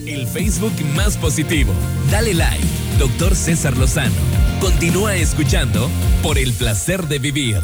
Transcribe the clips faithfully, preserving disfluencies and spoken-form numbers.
El Facebook más positivo. Dale like, doctor César Lozano. Continúa escuchando por el placer de vivir.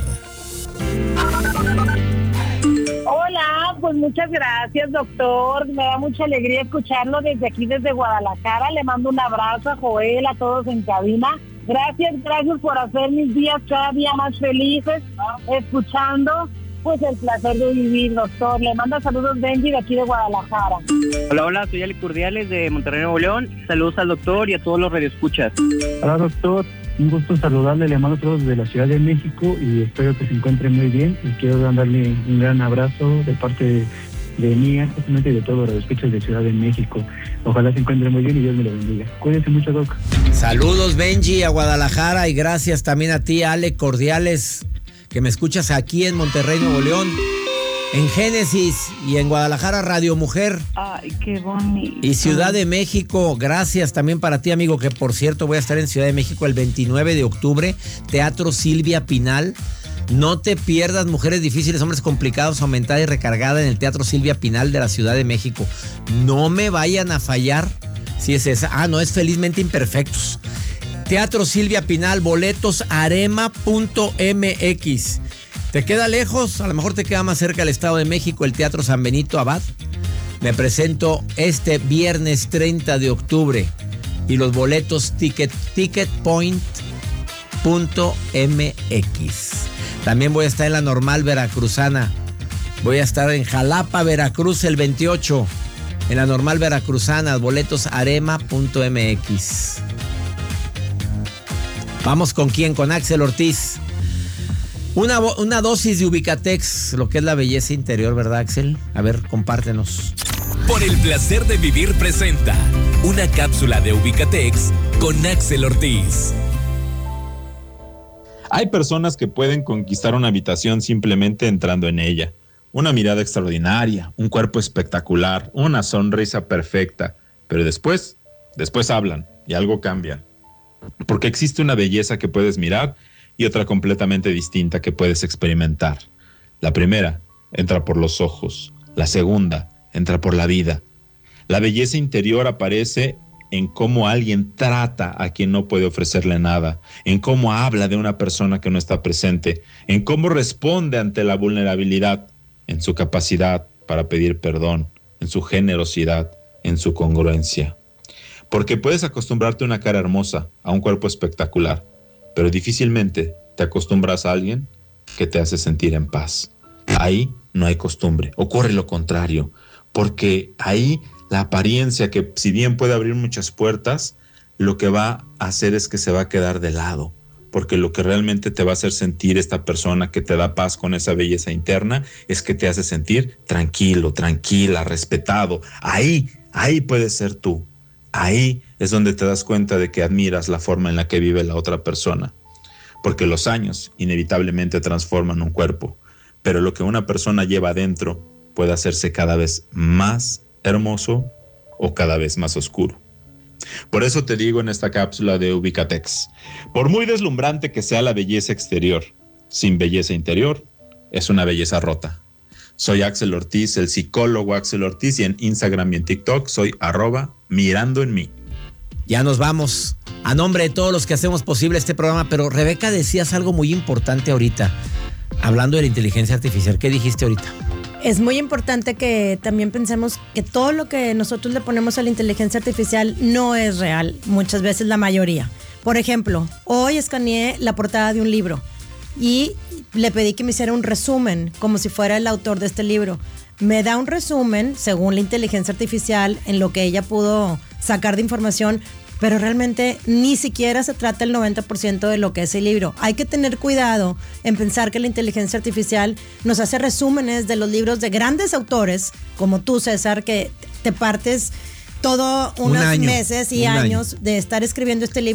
Hola, pues muchas gracias, doctor. Me da mucha alegría escucharlo desde aquí, desde Guadalajara. Le mando un abrazo a Joel, a todos en cabina. Gracias, gracias por hacer mis días cada día más felices, escuchando pues el placer de vivir, doctor. Le manda saludos Benji de aquí de Guadalajara. Hola, hola, soy Ale Cordiales de Monterrey, Nuevo León. Saludos al doctor y a todos los radioescuchas. Hola, doctor. Un gusto saludarle, le mando a todos desde la Ciudad de México y espero que se encuentre muy bien. Y quiero darle un gran abrazo de parte de, de mí, justamente de todos los radioescuchas de Ciudad de México. Ojalá se encuentre muy bien y Dios me lo bendiga. Cuídense mucho, doc. Saludos, Benji, a Guadalajara, y gracias también a ti, Ale Cordiales, que me escuchas aquí en Monterrey, Nuevo León, en Génesis y en Guadalajara, Radio Mujer. Ay, qué bonito. Y Ciudad de México, gracias también para ti, amigo, que por cierto voy a estar en Ciudad de México el veintinueve de octubre, Teatro Silvia Pinal. No te pierdas Mujeres Difíciles, Hombres Complicados, aumentada y recargada en el Teatro Silvia Pinal de la Ciudad de México. No me vayan a fallar si es esa. Ah, no, es Felizmente Imperfectos. Teatro Silvia Pinal, boletos arema punto m x. ¿Te queda lejos? A lo mejor te queda más cerca el Estado de México, el Teatro San Benito Abad. Me presento este viernes treinta de octubre y los boletos ticket, ticketpoint punto m x. También voy a estar en la Normal Veracruzana. Voy a estar en Jalapa, Veracruz el veintiocho. En la Normal Veracruzana, boletos arema punto m x. Vamos con quién, con Axel Ortiz. Una, una dosis de Ubicatex, lo que es la belleza interior, ¿verdad, Axel? A ver, compártenos. Por el placer de vivir presenta una cápsula de Ubicatex con Axel Ortiz. Hay personas que pueden conquistar una habitación simplemente entrando en ella. Una mirada extraordinaria, un cuerpo espectacular, una sonrisa perfecta. Pero después, después hablan y algo cambia. Porque existe una belleza que puedes mirar y otra completamente distinta que puedes experimentar. La primera entra por los ojos, la segunda entra por la vida. La belleza interior aparece en cómo alguien trata a quien no puede ofrecerle nada, en cómo habla de una persona que no está presente, en cómo responde ante la vulnerabilidad, en su capacidad para pedir perdón, en su generosidad, en su congruencia. Porque puedes acostumbrarte a una cara hermosa, a un cuerpo espectacular, pero difícilmente te acostumbras a alguien que te hace sentir en paz. Ahí no hay costumbre, ocurre lo contrario, porque ahí la apariencia, que si bien puede abrir muchas puertas, lo que va a hacer es que se va a quedar de lado, porque lo que realmente te va a hacer sentir esta persona que te da paz con esa belleza interna es que te hace sentir tranquilo, tranquila, respetado. Ahí, ahí puedes ser tú. Ahí es donde te das cuenta de que admiras la forma en la que vive la otra persona. Porque los años inevitablemente transforman un cuerpo, pero lo que una persona lleva adentro puede hacerse cada vez más hermoso o cada vez más oscuro. Por eso te digo en esta cápsula de Ubicatex, por muy deslumbrante que sea la belleza exterior, sin belleza interior, es una belleza rota. Soy Axel Ortiz, el psicólogo Axel Ortiz, y en Instagram y en TikTok soy arroba mirando en mí. Ya nos vamos. A nombre de todos los que hacemos posible este programa, pero Rebeca, decías algo muy importante ahorita, hablando de la inteligencia artificial. ¿Qué dijiste ahorita? Es muy importante que también pensemos que todo lo que nosotros le ponemos a la inteligencia artificial no es real, muchas veces la mayoría. Por ejemplo, hoy escaneé la portada de un libro y le pedí que me hiciera un resumen, como si fuera el autor de este libro. Me da un resumen, según la inteligencia artificial, en lo que ella pudo sacar de información, pero realmente ni siquiera se trata el noventa por ciento de lo que es el libro. Hay que tener cuidado en pensar que la inteligencia artificial nos hace resúmenes de los libros de grandes autores, como tú, César, que te partes todos unos meses y años de estar escribiendo este libro.